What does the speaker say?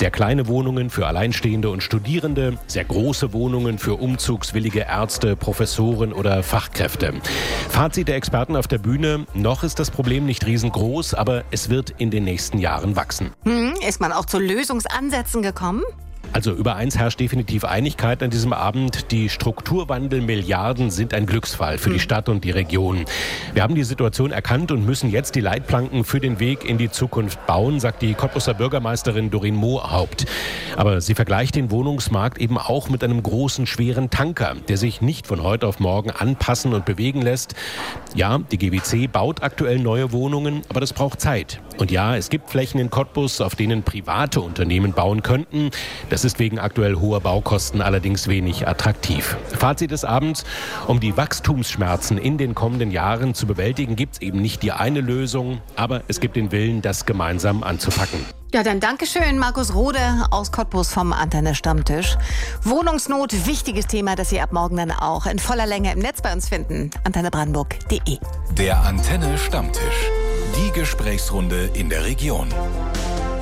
Sehr kleine Wohnungen für Alleinstehende und Studierende, sehr große Wohnungen für umzugswillige Ärzte, Professoren oder Fachkräfte. Fazit der Experten auf der Bühne: Noch ist das Problem nicht riesengroß, aber es wird in den nächsten Jahren wachsen. Ist man auch zu Lösungsansätzen gekommen? Also über eins herrscht definitiv Einigkeit an diesem Abend. Die Strukturwandel-Milliarden sind ein Glücksfall für die Stadt und die Region. Wir haben die Situation erkannt und müssen jetzt die Leitplanken für den Weg in die Zukunft bauen, sagt die Cottbuser Bürgermeisterin Doreen Mohaupt. Aber sie vergleicht den Wohnungsmarkt eben auch mit einem großen, schweren Tanker, der sich nicht von heute auf morgen anpassen und bewegen lässt. Ja, die GWC baut aktuell neue Wohnungen, aber das braucht Zeit. Und ja, es gibt Flächen in Cottbus, auf denen private Unternehmen bauen könnten. Das ist wegen aktuell hoher Baukosten allerdings wenig attraktiv. Fazit des Abends: Um die Wachstumsschmerzen in den kommenden Jahren zu bewältigen, gibt es eben nicht die eine Lösung, aber es gibt den Willen, das gemeinsam anzupacken. Ja, dann Dankeschön, Markus Rode aus Cottbus vom Antenne Stammtisch. Wohnungsnot, wichtiges Thema, das Sie ab morgen dann auch in voller Länge im Netz bei uns finden. antennebrandenburg.de. Der Antenne Stammtisch. Die Gesprächsrunde in der Region.